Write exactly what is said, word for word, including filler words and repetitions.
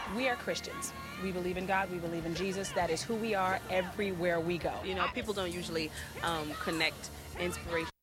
We are Christians. We believe in God. We believe in Jesus. That is who we are everywhere we go. You know, people don't usually um, connect inspiration